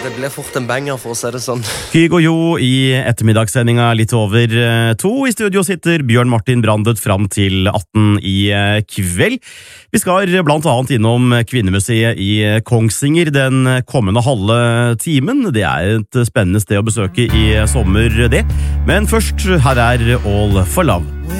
Det ble fort en banger, for å si det sånn. Kygo Jo i ettermiddagssendinga litt over 2. I studio sitter Bjørn Martin Brandet fram til 18 i kveld. Vi skal blant annet innom Kvinnemuseet i Kongsvinger den kommende halve timen. Det er et spennende sted å besøke i sommer, det. Men først, her er All for Love.